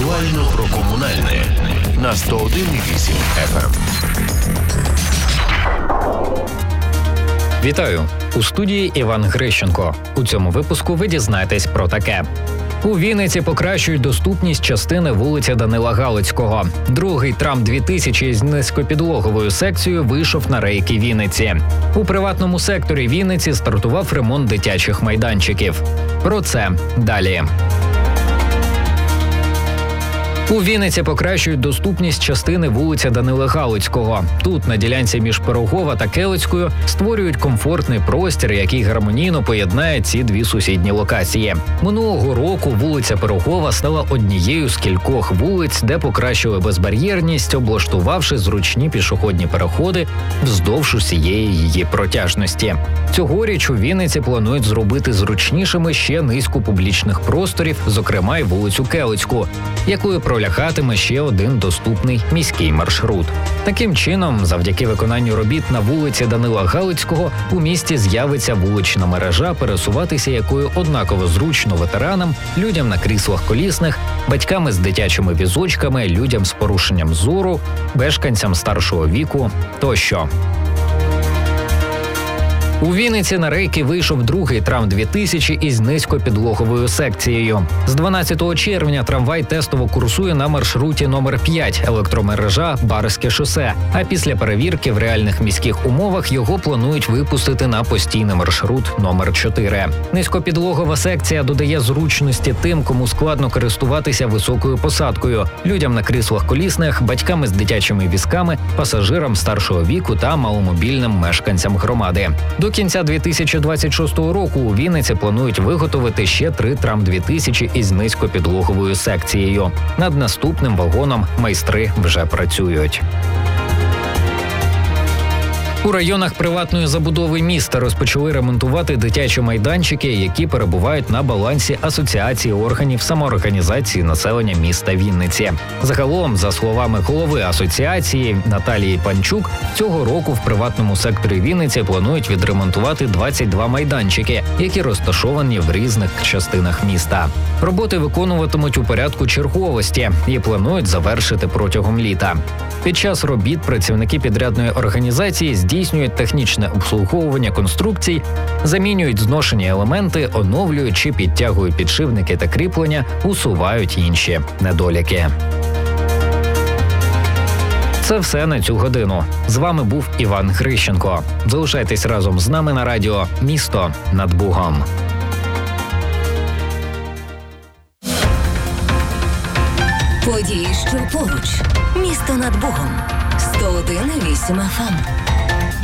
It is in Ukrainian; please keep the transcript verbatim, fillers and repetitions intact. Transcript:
Актуально про комунальне на сто один і вісім еф ем. Вітаю! У студії Іван Грищенко. У цьому випуску ви дізнаєтесь про таке. У Вінниці покращують доступність частини вулиці Данила Галицького. Другий трам дві тисячі з низькопідлоговою секцією вийшов на рейки Вінниці. У приватному секторі Вінниці стартував ремонт дитячих майданчиків. Про це далі. У Вінниці покращують доступність частини вулиці Данила Галицького. Тут, на ділянці між Пирогова та Келицькою, створюють комфортний простір, який гармонійно поєднає ці дві сусідні локації. Минулого року вулиця Пирогова стала однією з кількох вулиць, де покращили безбар'єрність, облаштувавши зручні пішохідні переходи вздовж усієї її протяжності. Цьогоріч у Вінниці планують зробити зручнішими ще низку публічних просторів, зокрема й вулицю Келицьку, якою пролягатиме ще один доступний міський маршрут. Таким чином, завдяки виконанню робіт на вулиці Данила Галицького, у місті з'явиться вулична мережа, пересуватися якою однаково зручно ветеранам, людям на кріслах колісних, батьками з дитячими візочками, людям з порушенням зору, мешканцям старшого віку тощо. У Вінниці на рейки вийшов другий трам дві тисячі із низькопідлоговою секцією. З дванадцятого червня трамвай тестово курсує на маршруті номер п'ять електромережа Барське шосе, а після перевірки в реальних міських умовах його планують випустити на постійний маршрут номер чотири. Низькопідлогова секція додає зручності тим, кому складно користуватися високою посадкою, людям на кріслах колісних, батьками з дитячими візками, пасажирам старшого віку та маломобільним мешканцям громади. До кінця дві тисячі двадцять шостого року у Вінниці планують виготовити ще три трам дві тисячі із низькопідлоговою секцією. Над наступним вагоном майстри вже працюють. У районах приватної забудови міста розпочали ремонтувати дитячі майданчики, які перебувають на балансі Асоціації органів самоорганізації населення міста Вінниці. Загалом, за словами голови асоціації Наталії Панчук, цього року в приватному секторі Вінниці планують відремонтувати двадцять два майданчики, які розташовані в різних частинах міста. Роботи виконуватимуть у порядку черговості і планують завершити протягом літа. Під час робіт працівники підрядної організації здійснюють технічне обслуговування конструкцій, замінюють зношені елементи, оновлюють чи підтягують підшипники та кріплення, усувають інші недоліки. Це все на цю годину. З вами був Іван Грищенко. Залишайтесь разом з нами на радіо «Місто над Бугом». Події, що поруч. Місто над Бугом. сто один і вісім еф ем.